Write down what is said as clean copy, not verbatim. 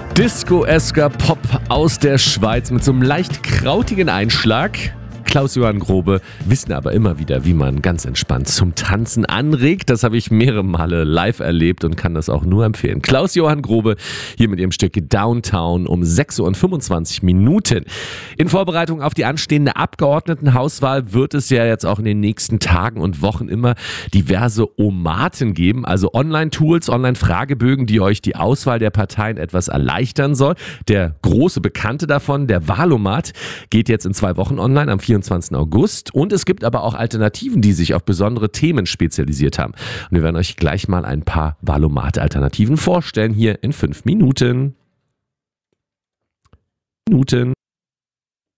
Disco-esker Pop aus der Schweiz mit so einem leicht krautigen Einschlag. Klaus-Johann Grobe wissen aber immer wieder, wie man ganz entspannt zum Tanzen anregt. Das habe ich mehrere Male live erlebt und kann das auch nur empfehlen. Klaus-Johann Grobe hier mit ihrem Stück Downtown um 6:25 Uhr. In Vorbereitung auf die anstehende Abgeordnetenhauswahl wird es ja jetzt auch in den nächsten Tagen und Wochen immer diverse Omaten geben, also Online-Tools, Online-Fragebögen, die euch die Auswahl der Parteien etwas erleichtern soll. Der große Bekannte davon, der Wahlomat, geht jetzt in 2 Wochen online am 24. August. Und es gibt aber auch Alternativen, die sich auf besondere Themen spezialisiert haben. Und wir werden euch gleich mal ein paar Wahlomat-Alternativen vorstellen, hier in 5 Minuten.